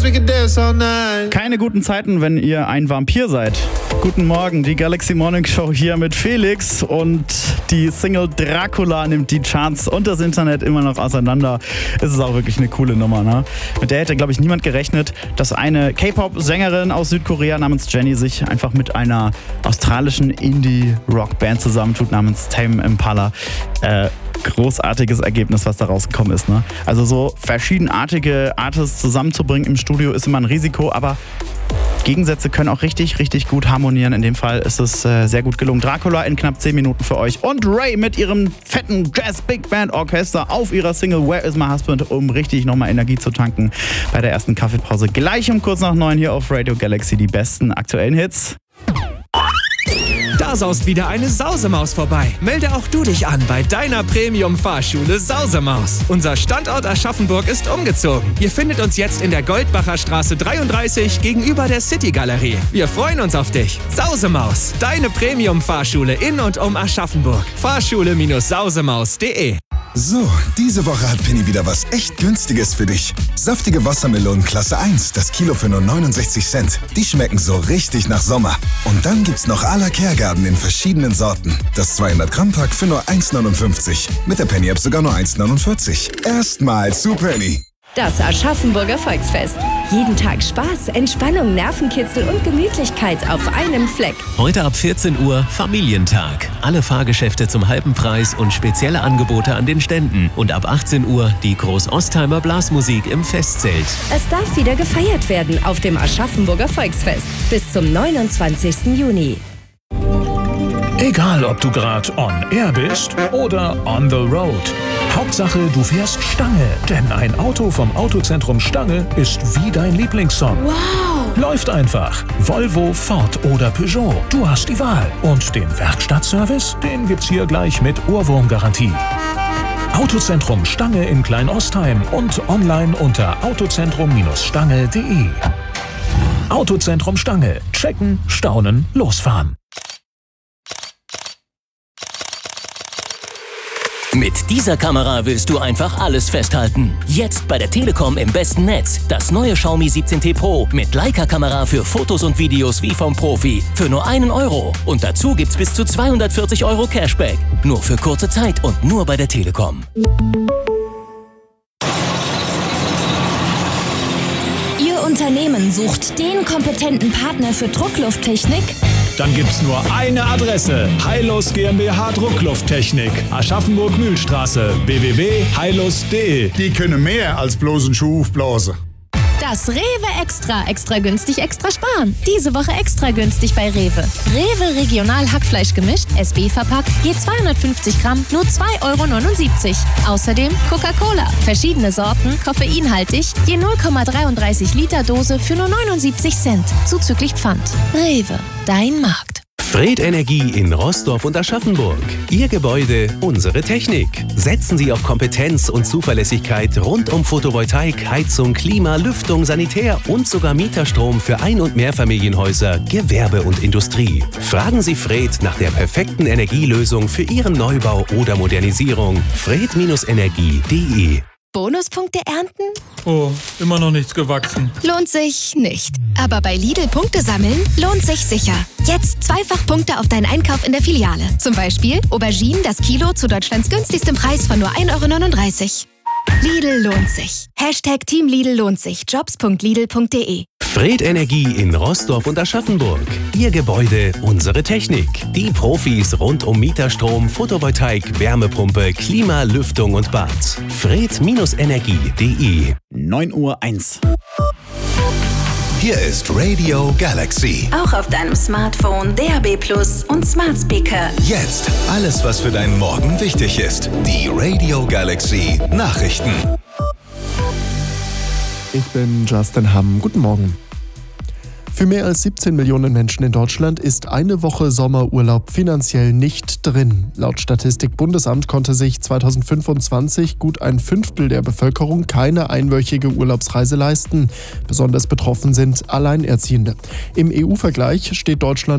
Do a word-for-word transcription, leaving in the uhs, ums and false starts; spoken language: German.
Keine guten Zeiten, wenn ihr ein Vampir seid. Guten Morgen, die Galaxy Morning Show hier mit Felix und die Single Dracula nimmt die Charts und das Internet immer noch auseinander. Es ist auch wirklich eine coole Nummer, ne? Mit der hätte, glaube ich, niemand gerechnet, dass eine K-Pop-Sängerin aus Südkorea namens Jennie sich einfach mit einer australischen Indie-Rock-Band zusammentut namens Tame Impala. Äh, großartiges Ergebnis, was da rausgekommen ist, ne? Also so verschiedenartige Artists zusammenzubringen im Studio ist immer ein Risiko, aber Gegensätze können auch richtig, richtig gut harmonieren. In dem Fall ist es äh, sehr gut gelungen. Dracula in knapp zehn Minuten für euch und Ray mit ihrem fetten Jazz-Big-Band-Orchester auf ihrer Single Where Is My Husband, um richtig nochmal Energie zu tanken bei der ersten Kaffeepause. Gleich um kurz nach neun hier auf Radio Galaxy die besten aktuellen Hits. Da saust wieder eine Sausemaus vorbei. Melde auch du dich an bei deiner Premium-Fahrschule Sausemaus. Unser Standort Aschaffenburg ist umgezogen. Ihr findet uns jetzt in der Goldbacher Straße dreiunddreißig gegenüber der City-Galerie. Wir freuen uns auf dich. Sausemaus, deine Premium-Fahrschule in und um Aschaffenburg. Fahrschule Sausemaus punkt de. So, diese Woche hat Penny wieder was echt Günstiges für dich. Saftige Wassermelonen Klasse eins, das Kilo für nur neunundsechzig Cent. Die schmecken so richtig nach Sommer. Und dann gibt's noch à la Kergarten in verschiedenen Sorten. Das zweihundert Gramm Pack für nur eins neunundfünfzig. Mit der Penny App sogar nur eins neunundvierzig. Erstmal zu Penny. Das Aschaffenburger Volksfest. Jeden Tag Spaß, Entspannung, Nervenkitzel und Gemütlichkeit auf einem Fleck. Heute ab vierzehn Uhr Familientag. Alle Fahrgeschäfte zum halben Preis und spezielle Angebote an den Ständen. Und ab achtzehn Uhr die Groß-Ostheimer Blasmusik im Festzelt. Es darf wieder gefeiert werden auf dem Aschaffenburger Volksfest. Bis zum neunundzwanzigsten Juni. Egal, ob du gerade on air bist oder on the road. Hauptsache, du fährst Stange. Denn ein Auto vom Autozentrum Stange ist wie dein Lieblingssong. Wow! Läuft einfach. Volvo, Ford oder Peugeot. Du hast die Wahl. Und den Werkstattservice, den gibt's hier gleich mit Ohrwurmgarantie. Autozentrum Stange in Kleinostheim und online unter autozentrum Stange punkt de. Autozentrum Stange. Checken, staunen, losfahren. Mit dieser Kamera willst du einfach alles festhalten. Jetzt bei der Telekom im besten Netz. Das neue Xiaomi siebzehn T Pro mit Leica-Kamera für Fotos und Videos wie vom Profi. Für nur einen Euro. Und dazu gibt's bis zu zweihundertvierzig Euro Cashback. Nur für kurze Zeit und nur bei der Telekom. Ihr Unternehmen sucht den kompetenten Partner für Drucklufttechnik? Dann gibt's nur eine Adresse. Heilus GmbH Drucklufttechnik. Aschaffenburg-Mühlstraße. w w w punkt heilus punkt de. Die können mehr als bloß einen Schuh aufblasen. Das Rewe Extra. Extra günstig, extra sparen. Diese Woche extra günstig bei Rewe. Rewe Regional Hackfleisch gemischt, S B verpackt, je zweihundertfünfzig Gramm, nur zwei Euro neunundsiebzig. Außerdem Coca-Cola. Verschiedene Sorten, koffeinhaltig, je null Komma dreiunddreißig Liter Dose für nur neunundsiebzig Cent. Zuzüglich Pfand. Rewe, dein Markt. Fred Energie in Roßdorf und Aschaffenburg. Ihr Gebäude, unsere Technik. Setzen Sie auf Kompetenz und Zuverlässigkeit rund um Photovoltaik, Heizung, Klima, Lüftung, Sanitär und sogar Mieterstrom für Ein- und Mehrfamilienhäuser, Gewerbe und Industrie. Fragen Sie Fred nach der perfekten Energielösung für Ihren Neubau oder Modernisierung. fred Energie punkt de. Bonuspunkte ernten? Oh, immer noch nichts gewachsen. Lohnt sich nicht. Aber bei Lidl Punkte sammeln lohnt sich sicher. Jetzt zweifach Punkte auf deinen Einkauf in der Filiale. Zum Beispiel Auberginen das Kilo zu Deutschlands günstigstem Preis von nur ein Euro neununddreißig. Lidl lohnt sich. Hashtag Team Lidl lohnt sich. jobs punkt lidl punkt de. Fred Energie in Roßdorf und Aschaffenburg. Ihr Gebäude, unsere Technik. Die Profis rund um Mieterstrom, Photovoltaik, Wärmepumpe, Klima, Lüftung und Bad. fred Energie punkt de. neun Uhr eins. Hier ist Radio Galaxy. Auch auf deinem Smartphone, D A B Plus und Smart Speaker. Jetzt alles, was für deinen Morgen wichtig ist. Die Radio Galaxy Nachrichten. Ich bin Justin Hamm. Guten Morgen. Für mehr als siebzehn Millionen Menschen in Deutschland ist eine Woche Sommerurlaub finanziell nicht drin. Laut Statistik-Bundesamt konnte sich zweitausendfünfundzwanzig gut ein Fünftel der Bevölkerung keine einwöchige Urlaubsreise leisten. Besonders betroffen sind Alleinerziehende. Im E U-Vergleich steht Deutschland